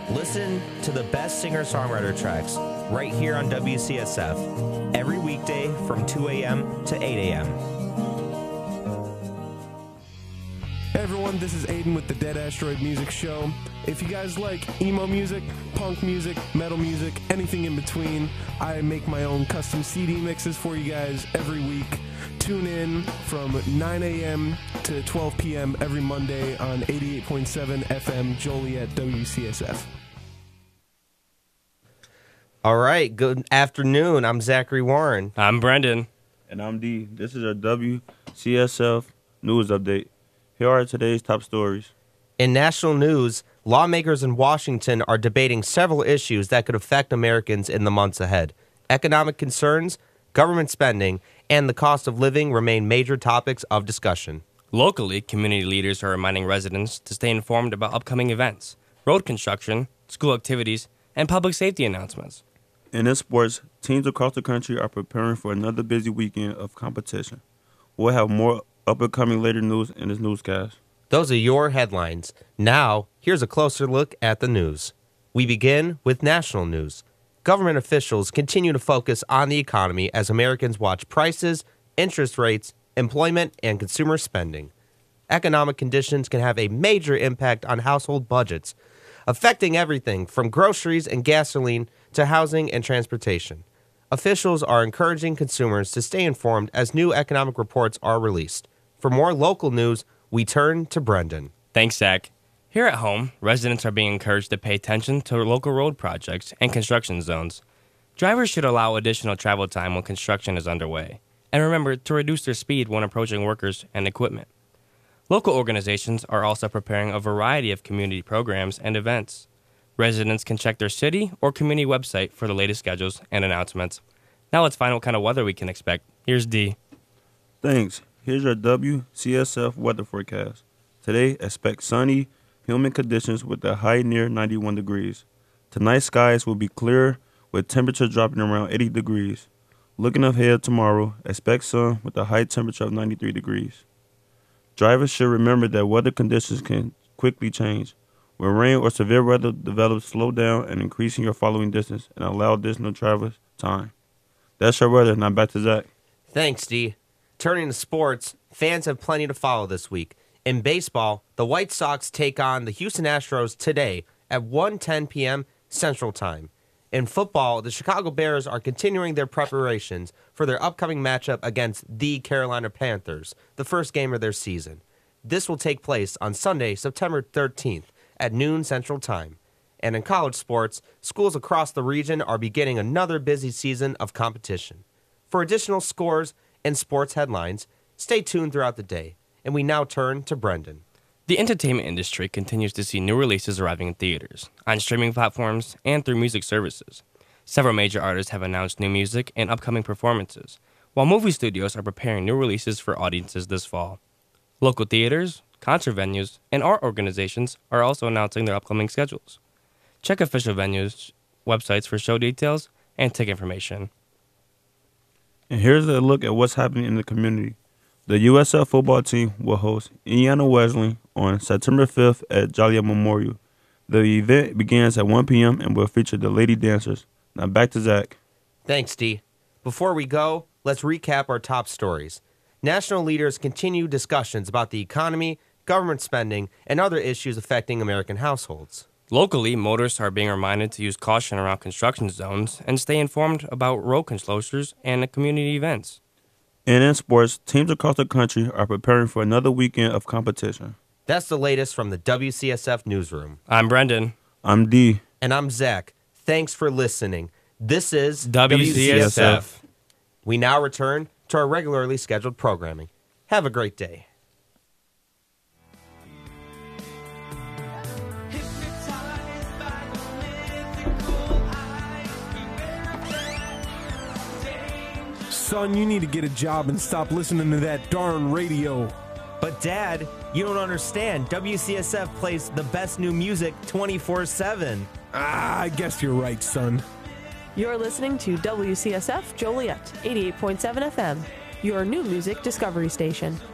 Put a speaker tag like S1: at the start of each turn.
S1: Listen to the best singer-songwriter tracks right here on WCSF every weekday from 2 a.m. to 8 a.m.
S2: Hey everyone, this is Aiden with the Dead Asteroid Music Show. If you guys like emo music, punk music, metal music, anything in between, I make my own custom CD mixes for you guys every week. Tune in from 9 a.m. to 12 p.m. every Monday on 88.7 FM Joliet WCSF.
S1: All right, good afternoon. I'm Zachary Warren.
S3: I'm Brendan.
S4: And I'm D. This is our WCSF News Update. Here are today's top stories.
S1: In national news, lawmakers in Washington are debating several issues that could affect Americans in the months ahead. Economic concerns, government spending, and the cost of living remain major topics of discussion.
S3: Locally, community leaders are reminding residents to stay informed about upcoming events, road construction, school activities, and public safety announcements.
S4: And in sports, teams across the country are preparing for another busy weekend of competition. We'll have more up-and-coming later news in this newscast.
S1: Those are your headlines. Now, here's a closer look at the news. We begin with national news. Government officials continue to focus on the economy as Americans watch prices, interest rates, employment, and consumer spending. Economic conditions can have a major impact on household budgets, affecting everything from groceries and gasoline to housing and transportation. Officials are encouraging consumers to stay informed as new economic reports are released. For more local news, we turn to Brendan.
S3: Thanks, Zach. Here at home, residents are being encouraged to pay attention to local road projects and construction zones. Drivers should allow additional travel time when construction is underway, and remember to reduce their speed when approaching workers and equipment. Local organizations are also preparing a variety of community programs and events. Residents can check their city or community website for the latest schedules and announcements. Now let's find what kind of weather we can expect. Here's D.
S4: Thanks. Here's your WCSF weather forecast. Today, expect sunny, humid conditions with a high near 91 degrees. Tonight's skies will be clear with temperature dropping around 80 degrees. Looking ahead tomorrow, expect sun with a high temperature of 93 degrees. Drivers should remember that weather conditions can quickly change. When rain or severe weather develops, slow down and increasing your following distance and allow additional travelers time. That's your weather. Now back to Zach.
S1: Thanks, D. Turning to sports, fans have plenty to follow this week. In baseball, the White Sox take on the Houston Astros today at 1:10 p.m. Central Time. In football, the Chicago Bears are continuing their preparations for their upcoming matchup against the Carolina Panthers, the first game of their season. This will take place on Sunday, September 13th at noon Central Time. And in college sports, schools across the region are beginning another busy season of competition. For additional scores and sports headlines, stay tuned throughout the day. And we now turn to Brendan.
S3: The entertainment industry continues to see new releases arriving in theaters, on streaming platforms, and through music services. Several major artists have announced new music and upcoming performances, while movie studios are preparing new releases for audiences this fall. Local theaters, concert venues, and art organizations are also announcing their upcoming schedules. Check official venues' websites for show details and ticket information.
S4: And here's a look at what's happening in the community. The USF football team will host Indiana Wesleyan on September 5th at Joliet Memorial. The event begins at 1 p.m. and will feature the Lady Dancers. Now back to Zach.
S1: Thanks, D. Before we go, let's recap our top stories. National leaders continue discussions about the economy, government spending, and other issues affecting American households.
S3: Locally, motorists are being reminded to use caution around construction zones and stay informed about road closures and community events.
S4: And in sports, teams across the country are preparing for another weekend of competition.
S1: That's the latest from the WCSF Newsroom.
S3: I'm Brendan.
S4: I'm D.
S1: And I'm Zach. Thanks for listening. This is
S3: WCSF.
S1: We now return to our regularly scheduled programming. Have a great day.
S2: Son, you need to get a job and stop listening to that darn radio.
S1: But Dad, you don't understand. WCSF plays the best new music 24/7.
S2: I guess you're right, son.
S5: You're listening to WCSF Joliet, 88.7 FM, your new music discovery station.